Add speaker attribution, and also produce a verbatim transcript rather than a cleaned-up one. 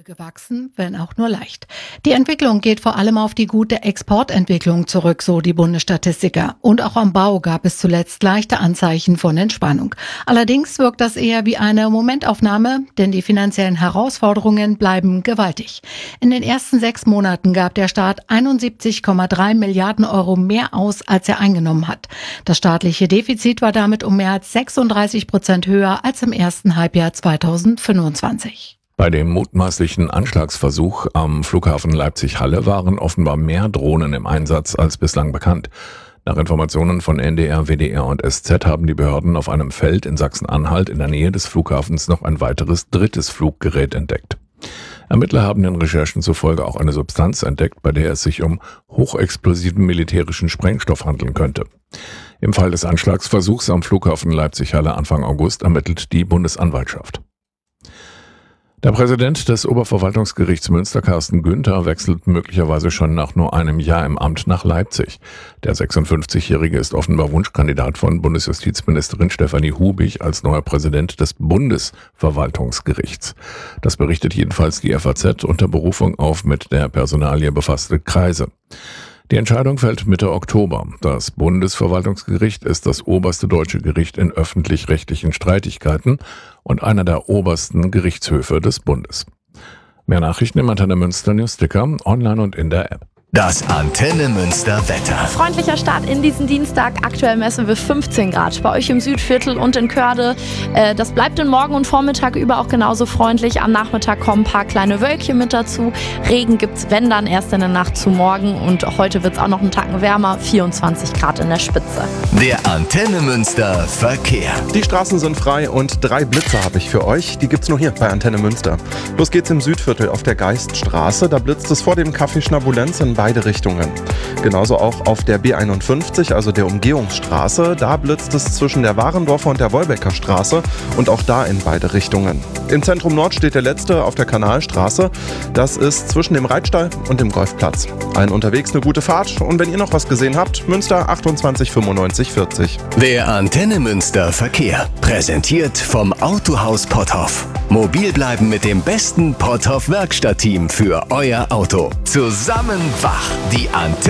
Speaker 1: gewachsen, wenn auch nur leicht. Die Entwicklung geht vor allem auf die gute Exportentwicklung zurück, so die Bundesstatistiker. Und auch am Bau gab es zuletzt leichte Anzeichen von Entspannung. Allerdings wirkt das eher wie eine Momentaufnahme, denn die finanziellen Herausforderungen bleiben gewaltig. In den ersten sechs Monaten gab der Staat einundsiebzig Komma drei Milliarden Euro mehr aus, als er eingenommen hat. Das staatliche Defizit war damit um mehr als sechsunddreißig Prozent höher als im ersten Halbjahr zweitausendfünfundzwanzig.
Speaker 2: Bei dem mutmaßlichen Anschlagsversuch am Flughafen Leipzig-Halle waren offenbar mehr Drohnen im Einsatz als bislang bekannt. Nach Informationen von N D R, W D R und S Z haben die Behörden auf einem Feld in Sachsen-Anhalt in der Nähe des Flughafens noch ein weiteres drittes Fluggerät entdeckt. Ermittler haben den Recherchen zufolge auch eine Substanz entdeckt, bei der es sich um hochexplosiven militärischen Sprengstoff handeln könnte. Im Fall des Anschlagsversuchs am Flughafen Leipzig-Halle Anfang August ermittelt die Bundesanwaltschaft. Der Präsident des Oberverwaltungsgerichts Münster, Carsten Günther, wechselt möglicherweise schon nach nur einem Jahr im Amt nach Leipzig. Der sechsundfünfzigjährige ist offenbar Wunschkandidat von Bundesjustizministerin Stefanie Hubig als neuer Präsident des Bundesverwaltungsgerichts. Das berichtet jedenfalls die F A Z unter Berufung auf mit der Personalie befasste Kreise. Die Entscheidung fällt Mitte Oktober. Das Bundesverwaltungsgericht ist das oberste deutsche Gericht in öffentlich-rechtlichen Streitigkeiten und einer der obersten Gerichtshöfe des Bundes. Mehr Nachrichten im Antenne Münster Newsticker, online und in der App.
Speaker 3: Das Antenne Münster Wetter.
Speaker 4: Freundlicher Start in diesen Dienstag. Aktuell messen wir fünfzehn Grad. Bei euch im Südviertel und in Körde. Äh, das bleibt den Morgen und Vormittag über auch genauso freundlich. Am Nachmittag kommen ein paar kleine Wölkchen mit dazu. Regen gibt's, wenn dann, erst in der Nacht zu morgen. Und heute wird's auch noch einen Tacken wärmer. vierundzwanzig Grad in der Spitze.
Speaker 3: Der Antenne Münster Verkehr.
Speaker 5: Die Straßen sind frei und drei Blitze habe ich für euch. Die gibt's nur hier bei Antenne Münster. Los geht's im Südviertel auf der Geiststraße. Da blitzt es vor dem Café Schnabulenz in beide Richtungen. Genauso auch auf der B einundfünfzig, also der Umgehungsstraße. Da blitzt es zwischen der Warendorfer und der Wolbecker Straße und auch da in beide Richtungen. Im Zentrum Nord steht der letzte auf der Kanalstraße. Das ist zwischen dem Reitstall und dem Golfplatz. Allen unterwegs eine gute Fahrt und wenn ihr noch was gesehen habt, Münster achtundzwanzig fünfundneunzig vierzig.
Speaker 3: Der Antenne Münster Verkehr. Präsentiert vom Autohaus Potthoff. Mobil bleiben mit dem besten Potthoff Werkstattteam für euer Auto. Zusammen wach. Die Antenne